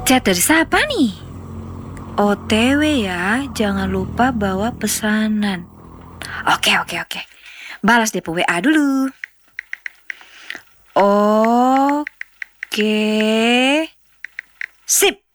Chat dari siapa nih? OTW ya, jangan lupa bawa pesanan. Oke. Balas deh WA dulu. Oke. Sip.